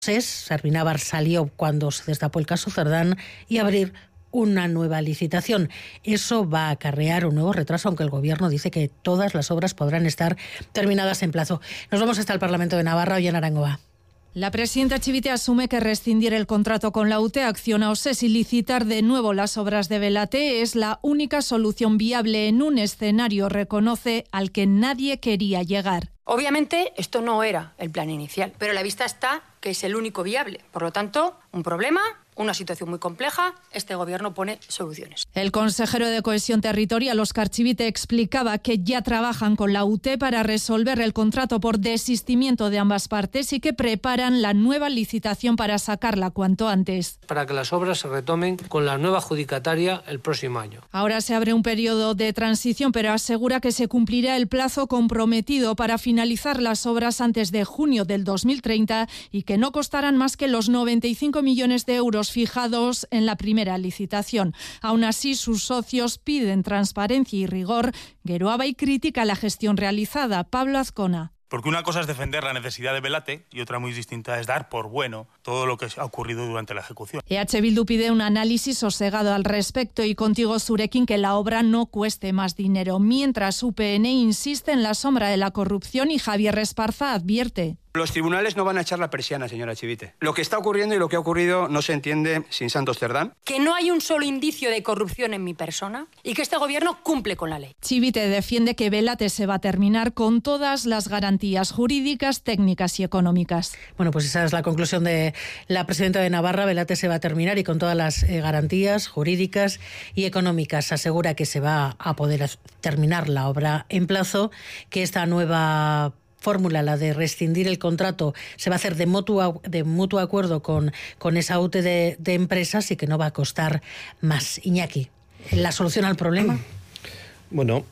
Sarbinábar salió cuando se destapó el caso Cerdán y abrir una nueva licitación. Eso va a acarrear un nuevo retraso, aunque el Gobierno dice que todas las obras podrán estar terminadas en plazo. Nos vamos hasta el Parlamento de Navarra, hoy en Arangoa. La presidenta Chivite asume que rescindir el contrato con la UTE, Acciona OSES y licitar de nuevo las obras de Belaté es la única solución viable en un escenario, reconoce, al que nadie quería llegar. Obviamente esto no era el plan inicial, pero a la vista está que es el único viable. Por lo tanto, un problema, una situación muy compleja, este Gobierno pone soluciones. El consejero de Cohesión Territorial, Óscar Chivite, explicaba que ya trabajan con la UTE para resolver el contrato por desistimiento de ambas partes y que preparan la nueva licitación para sacarla cuanto antes. Para que las obras se retomen con la nueva adjudicataria el próximo año. Ahora se abre un periodo de transición, pero asegura que se cumplirá el plazo comprometido para finalizar las obras antes de junio del 2030 y que no costarán más que los 95 millones de euros fijados en la primera licitación. Aún así, sus socios piden transparencia y rigor. Geroabay critica la gestión realizada. Pablo Azcona. Porque una cosa es defender la necesidad de Belaté y otra muy distinta es dar por bueno todo lo que ha ocurrido durante la ejecución. EH Bildu pide un análisis sosegado al respecto y contigo, Zurekin, que la obra no cueste más dinero. Mientras UPN insiste en la sombra de la corrupción y Javier Esparza advierte. Los tribunales no van a echar la persiana, señora Chivite. Lo que está ocurriendo y lo que ha ocurrido no se entiende sin Santos Cerdán. Que no hay un solo indicio de corrupción en mi persona y que este Gobierno cumple con la ley. Chivite defiende que Belaté se va a terminar con todas las garantías jurídicas, técnicas y económicas. Bueno, pues esa es la conclusión de la presidenta de Navarra. Belaté se va a terminar y con todas las garantías jurídicas y económicas. Asegura que se va a poder terminar la obra en plazo, que esta nueva fórmula, la de rescindir el contrato, se va a hacer de mutuo acuerdo con esa UTE de empresas y que no va a costar más. Iñaki, ¿la solución al problema? Bueno,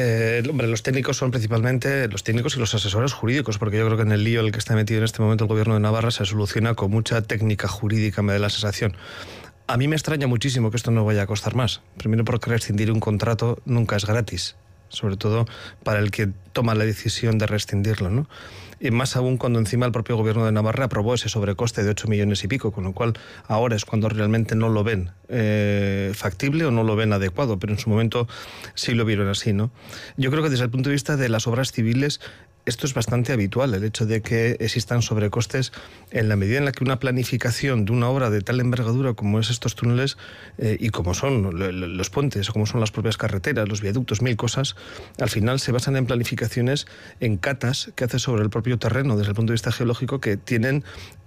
los técnicos son principalmente los técnicos y los asesores jurídicos, porque yo creo que en el lío en el que está metido en este momento el Gobierno de Navarra se soluciona con mucha técnica jurídica, me da la sensación. A mí me extraña muchísimo que esto no vaya a costar más. Primero porque rescindir un contrato nunca es gratis, sobre todo para el que toma la decisión de rescindirlo, ¿no? Y más aún cuando encima el propio Gobierno de Navarra aprobó ese sobrecoste de 8 millones y pico, con lo cual ahora es cuando realmente no lo ven factible o no lo ven adecuado, pero en su momento sí lo vieron así, ¿no? Yo creo que desde el punto de vista de las obras civiles esto es bastante habitual, el hecho de que existan sobrecostes en la medida en la que una planificación de una obra de tal envergadura como es estos túneles y como son los puentes o como son las propias carreteras, los viaductos, mil cosas, al final se basan en planificaciones, en catas que hace sobre el propio terreno desde el punto de vista geológico que tienen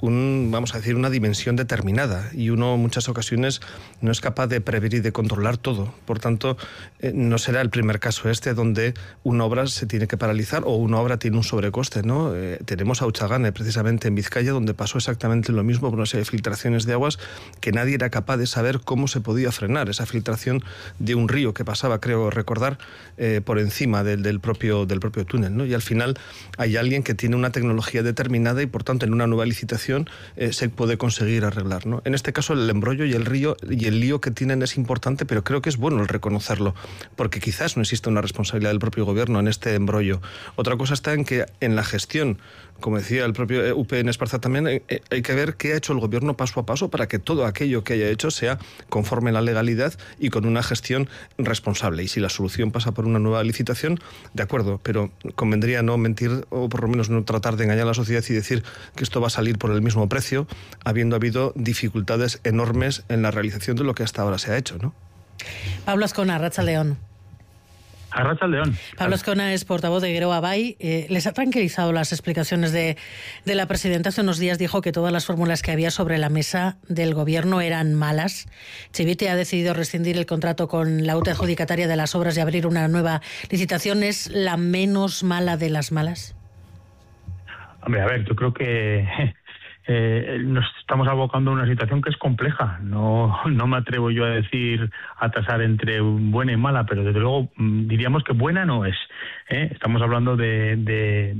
una dimensión determinada y uno en muchas ocasiones no es capaz de prever y de controlar todo. Por tanto, no será el primer caso donde una obra se tiene que paralizar o una obra tiene un sobrecoste, ¿no? Tenemos a Uchagane, precisamente en Vizcaya, donde pasó exactamente lo mismo por una serie de filtraciones de aguas que nadie era capaz de saber cómo se podía frenar. Esa filtración de un río que pasaba, creo recordar, por encima del propio túnel, ¿no? Y al final hay alguien que tiene una tecnología determinada y, por tanto, en una nueva licitación se puede conseguir arreglar, ¿no? En este caso, el embrollo y el lío que tienen es importante, pero creo que es bueno el reconocerlo, porque quizás no existe una responsabilidad del propio Gobierno en este embrollo. Otra cosa está en que en la gestión, como decía el propio UPN Esparza también, hay que ver qué ha hecho el Gobierno paso a paso para que todo aquello que haya hecho sea conforme a la legalidad y con una gestión responsable. Y si la solución pasa por una nueva licitación, de acuerdo, pero convendría no mentir o por lo menos no tratar de engañar a la sociedad y decir que esto va a salir por el mismo precio, habiendo habido dificultades enormes en la realización de lo que hasta ahora se ha hecho, ¿no? Pablo Azcona, Arratsaldeon. Arratsaldeon. Pablo Azcona es portavoz de Geroabay. ¿Les ha tranquilizado las explicaciones de la presidenta? Hace unos días dijo que todas las fórmulas que había sobre la mesa del Gobierno eran malas. Chivite ha decidido rescindir el contrato con la UTE adjudicataria de las obras y abrir una nueva licitación. ¿Es la menos mala de las malas? Hombre, a ver, yo creo que nos estamos abocando a una situación que es compleja. No me atrevo yo a tasar entre buena y mala, pero desde luego diríamos que buena no es. Estamos hablando de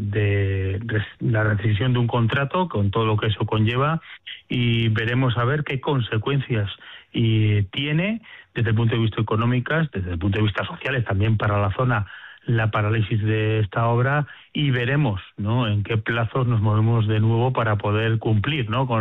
la rescisión de un contrato con todo lo que eso conlleva y veremos a ver qué consecuencias tiene desde el punto de vista económicas, desde el punto de vista sociales, también para la zona la parálisis de esta obra y veremos, ¿no?, en qué plazos nos movemos de nuevo para poder cumplir, ¿no?, con